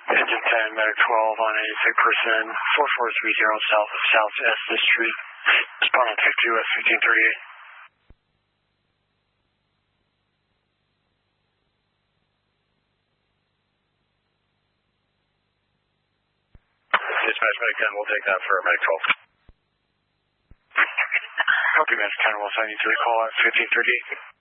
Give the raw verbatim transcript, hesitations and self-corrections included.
Engine ten, Medic twelve on a sick person, four four three zero south of South Estes Street. Respond on Tech two at fifteen thirty-eight. Dispatch Medic ten, we'll take that for Medic twelve. Copy, Medic ten, we'll send you to the call at fifteen thirty-eight.